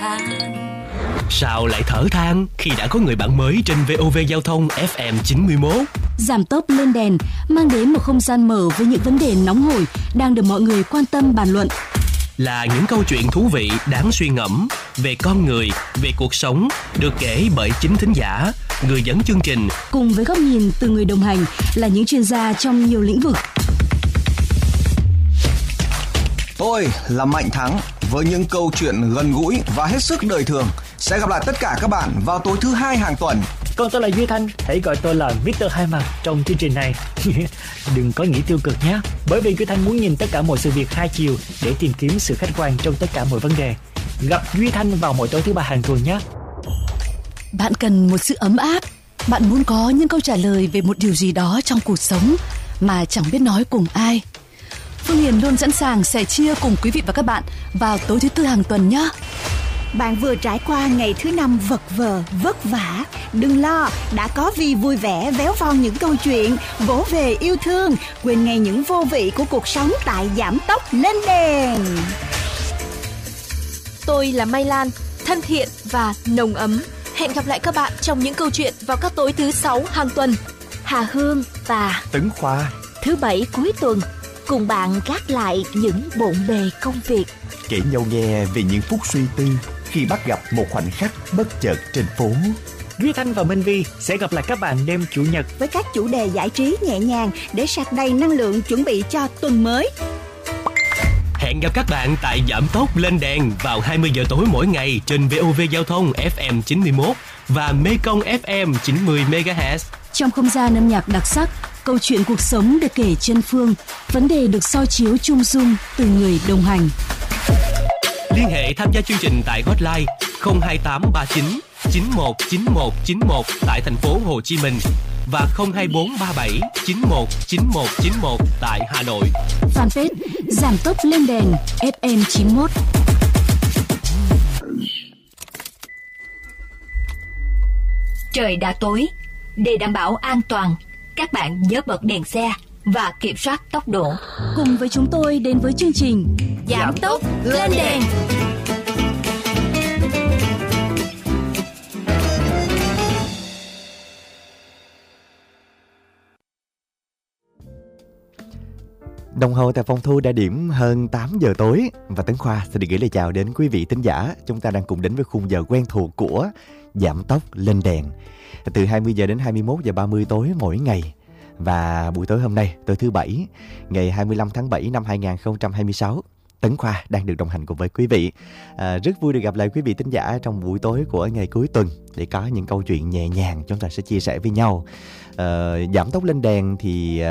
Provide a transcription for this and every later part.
than. Sao lại thở than khi đã có người bạn mới trên VOV Giao thông FM 91? Giảm tốc lên đèn mang đến một không gian mở với những vấn đề nóng hổi đang được mọi người quan tâm bàn luận. Là những câu chuyện thú vị đáng suy ngẫm về con người, về cuộc sống, được kể bởi chính thính giả, người dẫn chương trình. Cùng với góc nhìn từ người đồng hành là những chuyên gia trong nhiều lĩnh vực. Tôi là Mạnh Thắng với những câu chuyện gần gũi và hết sức đời thường. Sẽ gặp lại tất cả các bạn vào tối thứ 2 hàng tuần. Còn tôi là Duy Thanh, hãy gọi tôi là Mr. Hai Mặt trong chương trình này. Đừng có nghĩ tiêu cực nhé, bởi vì Duy Thanh muốn nhìn tất cả mọi sự việc hai chiều để tìm kiếm sự khách quan trong tất cả mọi vấn đề. Gặp Duy Thanh vào mỗi tối thứ 3 hàng tuần nhé. Bạn cần một sự ấm áp. Bạn muốn có những câu trả lời về một điều gì đó trong cuộc sống mà chẳng biết nói cùng ai. Phương Hiền luôn sẵn sàng sẻ chia cùng quý vị và các bạn vào tối thứ 4 hàng tuần nhé. Bạn vừa trải qua ngày thứ 5 vật vờ, vất vả. Đừng lo, đã có Vi vui vẻ véo von những câu chuyện, vỗ về yêu thương, quên ngay những vô vị của cuộc sống tại Giảm Tốc Lên Đèn. Tôi là Mai Lan, thân thiện và nồng ấm. Hẹn gặp lại các bạn trong những câu chuyện vào các tối thứ 6 hàng tuần. Hà Hương và Tấn Khoa thứ 7 cuối tuần cùng bạn gác lại những bộn bề công việc, kể nhau nghe về những phút suy tư khi bắt gặp một khoảnh khắc bất chợt trên phố. Duy Thanh và Minh Vi sẽ gặp lại các bạn đêm Chủ nhật với các chủ đề giải trí nhẹ nhàng để sạc đầy năng lượng chuẩn bị cho tuần mới. Hẹn gặp các bạn tại Giảm Tốc Lên Đèn vào 20 giờ tối mỗi ngày trên VOV Giao thông FM 91 và Mekong FM 90 MHz. Trong không gian âm nhạc đặc sắc, câu chuyện cuộc sống được kể chân phương, vấn đề được soi chiếu chung dung từ người đồng hành. Liên hệ tham gia chương trình tại hotline 02839 919191 tại thành phố Hồ Chí Minh và 02437 919191 tại Hà Nội. Fanpage Giảm Tốc Lên Đèn FM 91. Trời đã tối, để đảm bảo an toàn, các bạn nhớ bật đèn xe và kiểm soát tốc độ. Cùng với chúng tôi đến với chương trình Giảm Tốc Lên Đèn. Đồng hồ tại phòng thu đã điểm hơn 8 giờ tối và Tấn Khoa sẽ được gửi lời chào đến quý vị thính giả. Chúng ta đang cùng đến với khung giờ quen thuộc của Giảm Tốc Lên Đèn từ 20 giờ đến 21 giờ 30 tối mỗi ngày. Và buổi tối hôm nay, tối thứ Bảy, ngày 25 tháng 7 năm 2026, Tấn Khoa đang được đồng hành cùng với quý vị. Rất vui được gặp lại quý vị thính giả trong buổi tối của ngày cuối tuần để có những câu chuyện nhẹ nhàng chúng ta sẽ chia sẻ với nhau. Giảm Tốc Lên Đèn thì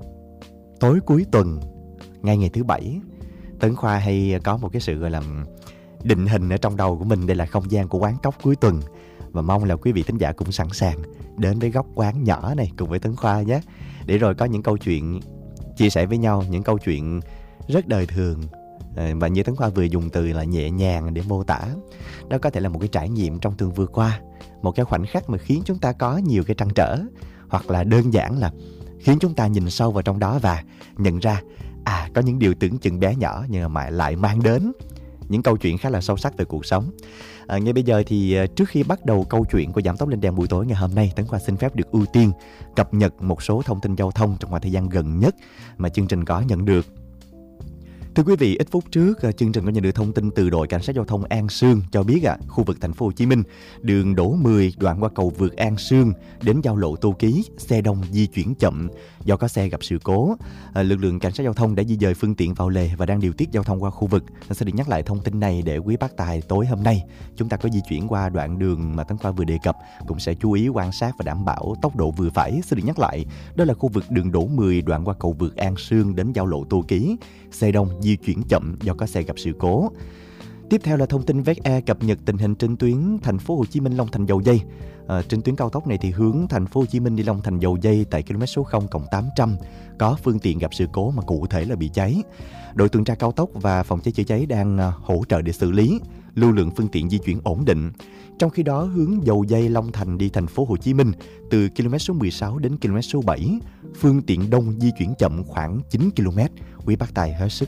tối cuối tuần, ngay ngày thứ Bảy, Tấn Khoa hay có một cái sự gọi là định hình ở trong đầu của mình. Đây là không gian của quán cóc cuối tuần. Và mong là quý vị thính giả cũng sẵn sàng đến với góc quán nhỏ này cùng với Tấn Khoa nhé. Để rồi có những câu chuyện chia sẻ với nhau, những câu chuyện rất đời thường. Và như Tấn Khoa vừa dùng từ là nhẹ nhàng để mô tả. Đó có thể là một cái trải nghiệm trong tuần vừa qua, một cái khoảnh khắc mà khiến chúng ta có nhiều cái trăn trở, hoặc là đơn giản là khiến chúng ta nhìn sâu vào trong đó và nhận ra có những điều tưởng chừng bé nhỏ nhưng mà lại mang đến những câu chuyện khá là sâu sắc về cuộc sống. Ngay bây giờ thì trước khi bắt đầu câu chuyện của Giảm Tốc Lên Đèn buổi tối ngày hôm nay, Tấn Khoa xin phép được ưu tiên cập nhật một số thông tin giao thông trong khoảng thời gian gần nhất mà chương trình có nhận được. Thưa quý vị, ít phút trước chương trình có nhận được thông tin từ đội cảnh sát giao thông An Sương cho biết khu vực thành phố Hồ Chí Minh, đường Đỗ 10 đoạn qua cầu vượt An Sương đến giao lộ Tô Ký, xe đông di chuyển chậm do có xe gặp sự cố. Lực lượng cảnh sát giao thông đã di dời phương tiện vào lề và đang điều tiết giao thông qua khu vực. Sẽ được nhắc lại thông tin này để quý bác tài tối hôm nay chúng ta có di chuyển qua đoạn đường mà Tấn Khoa vừa đề cập cũng sẽ chú ý quan sát và đảm bảo tốc độ vừa phải. Sẽ được nhắc lại, đó là khu vực đường Đỗ 10 đoạn qua cầu vượt An Sương đến giao lộ Tô Ký, xe đông di chuyển chậm do có xe gặp sự cố. Tiếp theo là thông tin VE cập nhật tình hình trên tuyến thành phố Hồ Chí Minh Long Thành Dầu Giây. Trên tuyến cao tốc này thì hướng thành phố Hồ Chí Minh đi Long Thành Dầu Giây tại km số 0+800 có phương tiện gặp sự cố mà cụ thể là bị cháy. Đội tuần tra cao tốc và phòng cháy chữa cháy đang hỗ trợ để xử lý, lưu lượng phương tiện di chuyển ổn định. Trong khi đó, hướng Dầu Giây Long Thành đi thành phố Hồ Chí Minh từ km số 16 đến km số 7, phương tiện đông di chuyển chậm khoảng 9 km. Quý bác tài hết sức